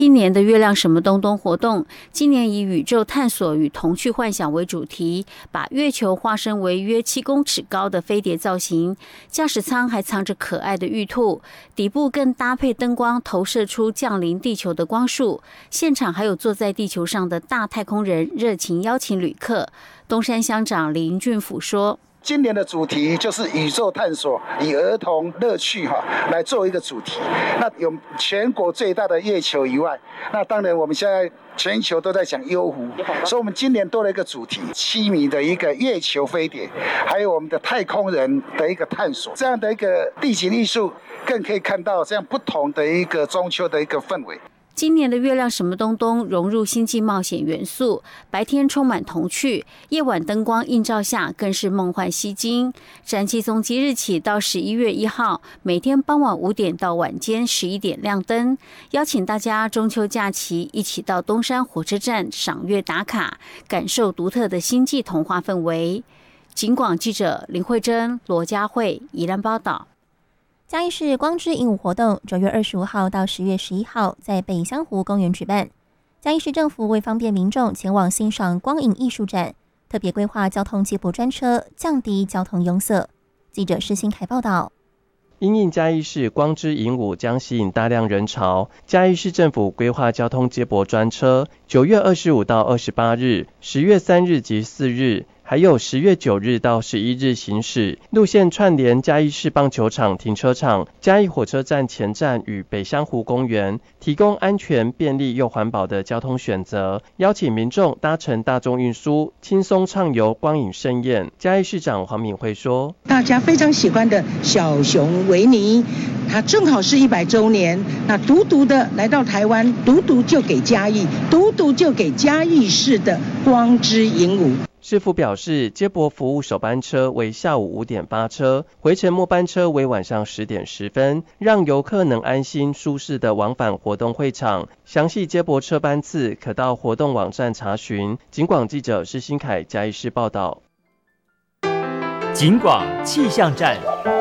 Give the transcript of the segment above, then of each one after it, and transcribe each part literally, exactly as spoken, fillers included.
今年的月亮什么东东活动，今年以宇宙探索与童趣幻想为主题，把月球化身为约七公尺高的飞碟造型，驾驶舱还藏着可爱的玉兔，底部更搭配灯光投射出降临地球的光束。现场还有坐在地球上的大太空人热情邀请旅客。东山乡长林俊甫说， 今年的主题就是宇宙探索，以儿童乐趣哈来做一个主题。那有全国最大的月球以外，那当然我们现在全球都在讲幽湖，所以我们今年多了一个主题，七米的一个月球飞碟，还有我们的太空人的一个探索，这样的一个地景艺术，更可以看到这样不同的一个中秋的一个氛围。 今年的月亮什么东东融入星际冒险元素，白天充满童趣，夜晚灯光映照下更是梦幻吸睛。展期从即日起到十一月一号，每天傍晚五点到晚间十一点亮灯，邀请大家中秋假期一起到东山火车站赏月打卡，感受独特的星际童话氛围。警广记者林慧珍、罗佳慧宜兰报道。 嘉义市光之影舞活动九月二十五号到十月十一号在北香湖公园举办。嘉义市政府为方便民众前往欣赏光影艺术展，特别规划交通接驳专车，降低交通拥塞。记者施新凯报道。 因应嘉义市光之影舞将吸引大量人潮，嘉义市政府规划交通接驳专车，九月二十五到二十八日、十月三日及四日。还有十月九日到十一日行驶，路线串联嘉义市棒球场停车场、嘉义火车站前站与北香湖公园，提供安全、便利又环保的交通选择，邀请民众搭乘大众运输，轻松畅游光影盛宴。嘉义市长黄敏惠说：“ 大家非常喜欢的小熊维尼，它正好是一百周年，那独独的来到台湾，独独就给嘉义，独独就给嘉义市的光之影舞。” 市府表示，接驳服务首班车为下午五点发车，回程末班车为晚上十点十分，让游客能安心舒适的往返活动会场。详细接驳车班次可到活动网站查询。警广记者施新凯嘉义市报道。 警广气象站。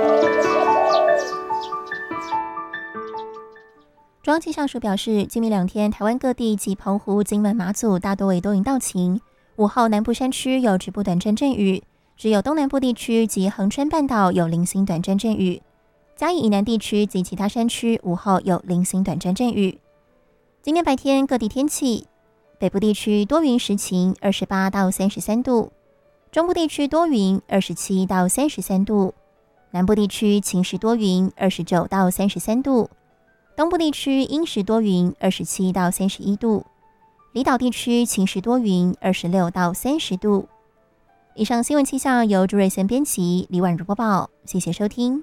中央气象署表示，今明两天台湾各地及澎湖、金门、马祖大多为多云到晴。五号南部山区有局部短暂阵雨，只有东南部地区及恒春半岛有零星短暂阵雨。嘉义以南地区及其他山区五号有零星短暂阵雨。今天白天各地天气：北部地区多云时晴，二十八到三十三度；中部地区多云，二十七到三十三度；南部地区晴时多云，二十九到三十三度；东部地区阴时多云，二十七到三十一度。离岛地区晴时多云，二十六到三十度。以上新闻气象由朱瑞森编辑，李婉如播报，谢谢收听。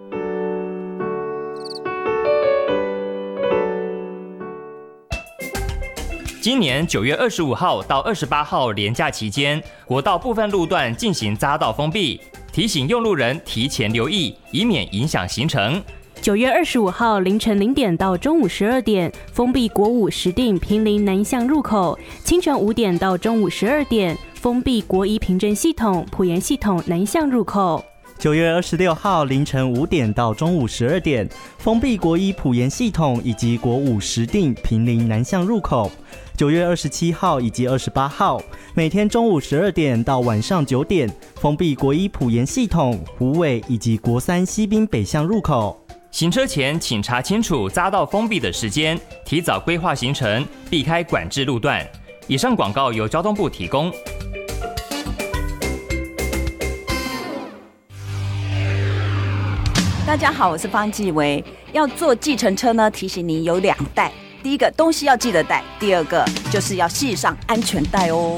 今年九月二十五号到二十八号连假期间，国道部分路段进行匝道封闭，提醒用路人提前留意，以免影响行程。 九月二十五号凌晨零点到中午十二点，封闭国五石碇坪林南向入口；清晨五点到中午十二点，封闭国一平镇系统埔盐系统南向入口。 九月二十六号凌晨五点到中午十二点，封闭国一埔盐系统以及国五石碇坪林南向入口。九月二十七号以及二十八号，每天中午十二点到晚上九点，封闭国一埔盐系统、虎尾以及国三西滨北向入口。 行车前请查清楚匝道封闭的时间，提早规划行程，避开管制路段。以上广告由交通部提供。 大家好，我是方继维。要坐计程车呢，提醒您有两带，第一个东西要记得带，第二个就是要系上安全带哦。